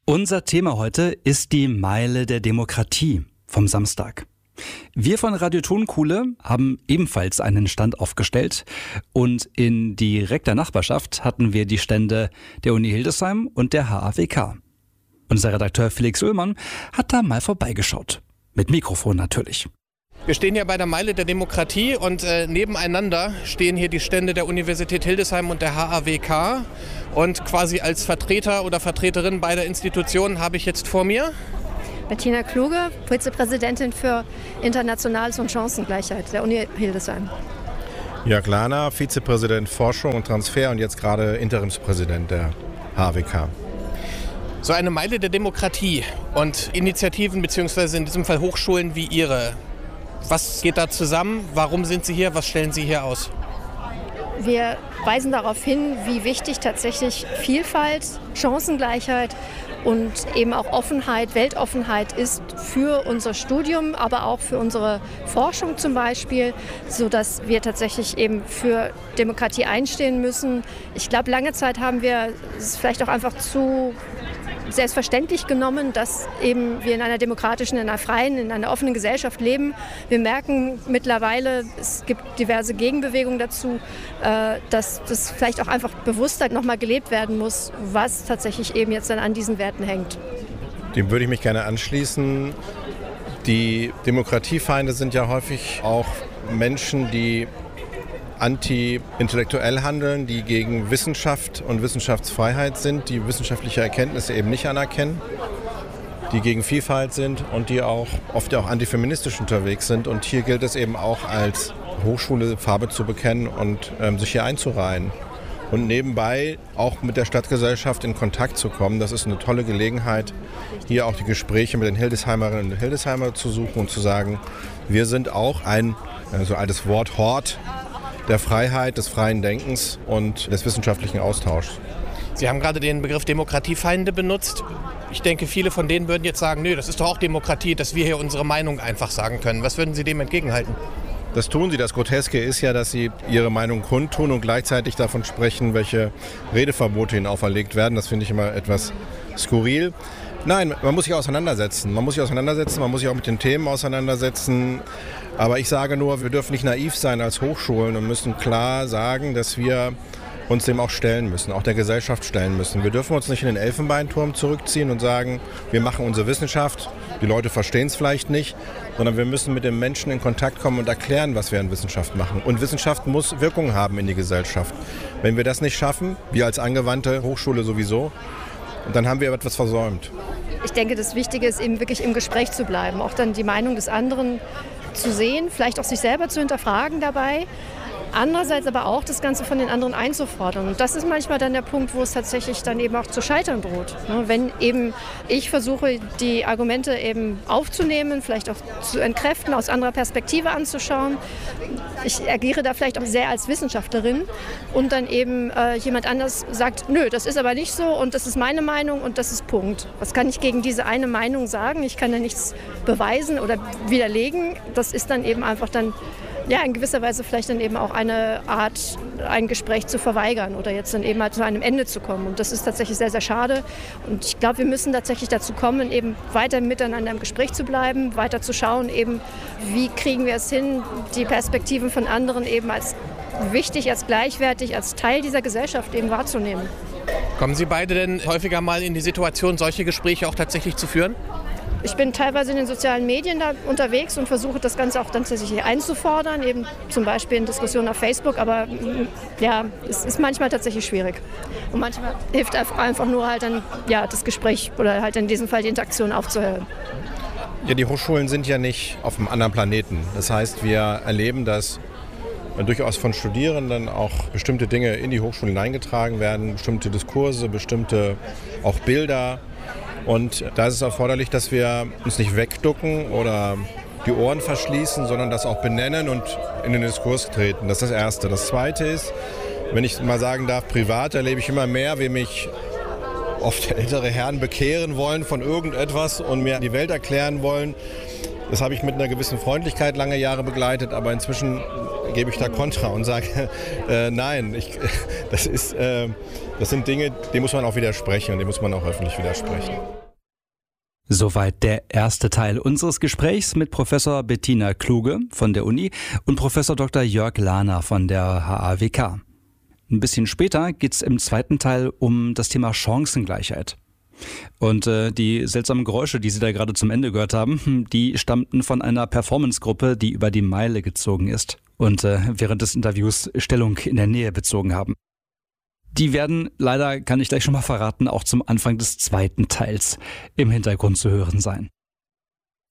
Unser Thema heute ist die Meile der Demokratie vom Samstag. Wir von Radio Tonkuhle haben ebenfalls einen Stand aufgestellt und in direkter Nachbarschaft hatten wir die Stände der Uni Hildesheim und der HAWK. Unser Redakteur Felix Ullmann hat da mal vorbeigeschaut. Mit Mikrofon natürlich. Wir stehen hier bei der Meile der Demokratie und nebeneinander stehen hier die Stände der Universität Hildesheim und der HAWK. Und quasi als Vertreter oder Vertreterin beider Institutionen habe ich jetzt vor mir Bettina Kluge, Vizepräsidentin für Internationales und Chancengleichheit der Uni Hildesheim. Jörg Lahner, Vizepräsident Forschung und Transfer und jetzt gerade Interimspräsident der HAWK. So eine Meile der Demokratie und Initiativen bzw. in diesem Fall Hochschulen wie Ihre. Was geht da zusammen? Warum sind Sie hier? Was stellen Sie hier aus? Wir weisen darauf hin, wie wichtig tatsächlich Vielfalt, Chancengleichheit und eben auch Offenheit, Weltoffenheit ist für unser Studium, aber auch für unsere Forschung zum Beispiel, sodass wir tatsächlich eben für Demokratie einstehen müssen. Ich glaube, lange Zeit haben wir es vielleicht auch einfach zu selbstverständlich genommen, dass eben wir in einer demokratischen, in einer freien, in einer offenen Gesellschaft leben. Wir merken mittlerweile, es gibt diverse Gegenbewegungen dazu, dass das vielleicht auch einfach bewusster nochmal gelebt werden muss, was tatsächlich eben jetzt dann an diesen Werten hängt. Dem würde ich mich gerne anschließen. Die Demokratiefeinde sind ja häufig auch Menschen, die anti-intellektuell handeln, die gegen Wissenschaft und Wissenschaftsfreiheit sind, die wissenschaftliche Erkenntnisse eben nicht anerkennen, die gegen Vielfalt sind und die auch oft auch antifeministisch unterwegs sind. Und hier gilt es eben auch als Hochschule Farbe zu bekennen und sich hier einzureihen. Und nebenbei auch mit der Stadtgesellschaft in Kontakt zu kommen. Das ist eine tolle Gelegenheit, hier auch die Gespräche mit den Hildesheimerinnen und Hildesheimer zu suchen und zu sagen, wir sind auch ein so altes Wort Hort der Freiheit, des freien Denkens und des wissenschaftlichen Austauschs. Sie haben gerade den Begriff Demokratiefeinde benutzt. Ich denke, viele von denen würden jetzt sagen, nö, das ist doch auch Demokratie, dass wir hier unsere Meinung einfach sagen können. Was würden Sie dem entgegenhalten? Das tun sie. Das Groteske ist ja, dass sie ihre Meinung kundtun und gleichzeitig davon sprechen, welche Redeverbote ihnen auferlegt werden. Das finde ich immer etwas skurril. Nein, man muss sich auseinandersetzen. Man muss sich auch mit den Themen auseinandersetzen. Aber ich sage nur, wir dürfen nicht naiv sein als Hochschulen und müssen klar sagen, dass wir uns dem auch stellen müssen, auch der Gesellschaft stellen müssen. Wir dürfen uns nicht in den Elfenbeinturm zurückziehen und sagen, wir machen unsere Wissenschaft, die Leute verstehen es vielleicht nicht, sondern wir müssen mit den Menschen in Kontakt kommen und erklären, was wir in Wissenschaft machen. Und Wissenschaft muss Wirkung haben in die Gesellschaft. Wenn wir das nicht schaffen, wir als angewandte Hochschule sowieso, dann haben wir etwas versäumt. Ich denke, das Wichtige ist eben wirklich im Gespräch zu bleiben, auch dann die Meinung des anderen zu sehen, vielleicht auch sich selber zu hinterfragen dabei. Andererseits aber auch das Ganze von den anderen einzufordern. Und das ist manchmal dann der Punkt, wo es tatsächlich dann eben auch zu scheitern droht. Wenn eben ich versuche, die Argumente eben aufzunehmen, vielleicht auch zu entkräften, aus anderer Perspektive anzuschauen. Ich agiere da vielleicht auch sehr als Wissenschaftlerin und dann eben jemand anders sagt, nö, das ist aber nicht so und das ist meine Meinung und das ist Punkt. Was kann ich gegen diese eine Meinung sagen? Ich kann da nichts beweisen oder widerlegen. Das ist dann eben einfach dann ja, in gewisser Weise vielleicht dann eben auch eine Art, ein Gespräch zu verweigern oder jetzt dann eben halt zu einem Ende zu kommen. Und das ist tatsächlich sehr, sehr schade. Und ich glaube, wir müssen tatsächlich dazu kommen, eben weiter miteinander im Gespräch zu bleiben, weiter zu schauen, eben, wie kriegen wir es hin, die Perspektiven von anderen eben als wichtig, als gleichwertig, als Teil dieser Gesellschaft eben wahrzunehmen. Kommen Sie beide denn häufiger mal in die Situation, solche Gespräche auch tatsächlich zu führen? Ich bin teilweise in den sozialen Medien da unterwegs und versuche das Ganze auch dann tatsächlich einzufordern, eben zum Beispiel in Diskussionen auf Facebook, aber ja, es ist manchmal tatsächlich schwierig. Und manchmal hilft einfach nur halt dann ja, das Gespräch oder halt in diesem Fall die Interaktion aufzuhören. Ja, die Hochschulen sind ja nicht auf einem anderen Planeten. Das heißt, wir erleben, dass durchaus von Studierenden auch bestimmte Dinge in die Hochschulen hineingetragen werden, bestimmte Diskurse, bestimmte auch Bilder. Und da ist es erforderlich, dass wir uns nicht wegducken oder die Ohren verschließen, sondern das auch benennen und in den Diskurs treten. Das ist das Erste. Das Zweite ist, wenn ich mal sagen darf, privat erlebe ich immer mehr, wie mich oft ältere Herren bekehren wollen von irgendetwas und mir die Welt erklären wollen. Das habe ich mit einer gewissen Freundlichkeit lange Jahre begleitet, aber inzwischen gebe ich da Kontra und sage, nein, das sind Dinge, denen muss man auch widersprechen und denen muss man auch öffentlich widersprechen. Soweit der erste Teil unseres Gesprächs mit Professor Bettina Kluge von der Uni und Professor Dr. Jörg Lahner von der HAWK. Ein bisschen später geht's im zweiten Teil um das Thema Chancengleichheit. Und die seltsamen Geräusche, die Sie da gerade zum Ende gehört haben, die stammten von einer Performancegruppe, die über die Meile gezogen ist und während des Interviews Stellung in der Nähe bezogen haben. Die werden leider, kann ich gleich schon mal verraten, auch zum Anfang des zweiten Teils im Hintergrund zu hören sein.